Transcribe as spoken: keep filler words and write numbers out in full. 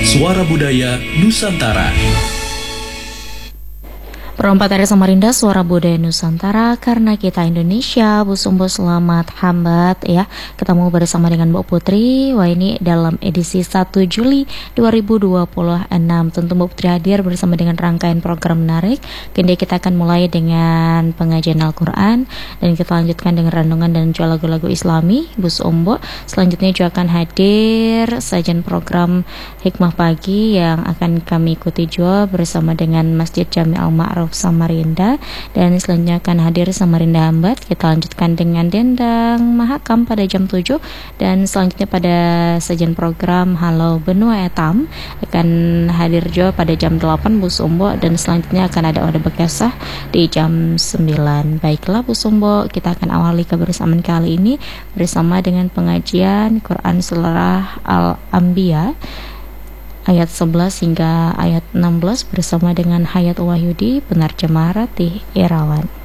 Suara Budaya Nusantara. Perempat dari Samarinda, Suara Budaya Nusantara, karena kita Indonesia. Bu Sumbo, selamat hambat ya. Ketemu bersama dengan Mbak Putri. Wah, ini dalam edisi satu Juli dua ribu dua puluh enam. Tentu Mbak Putri hadir bersama dengan rangkaian program menarik. Kini kita akan mulai dengan pengajian Al-Quran, dan kita lanjutkan dengan renungan dan juga lagu-lagu Islami. Bu Sumbo, selanjutnya juga akan hadir sajian program Hikmah Pagi yang akan kami ikuti juga bersama dengan Masjid Jami Al-Ma'ruf Samarinda, dan selanjutnya akan hadir Samarinda Hambat. Kita lanjutkan dengan Dendang Mahakam pada jam tujuh, dan selanjutnya pada sajian program Halo Benua Etam akan hadir juga pada jam delapan Bu Sumbo, dan selanjutnya akan ada Ode Bekesah di jam sembilan. Baiklah Bu Sumbo, kita akan awali kebersamaan kali ini bersama dengan pengajian Quran Surah Al-Anbiya ayat sebelas hingga ayat enam belas bersama dengan Hayat Wahyudi, penerjemah Ratih Irawan.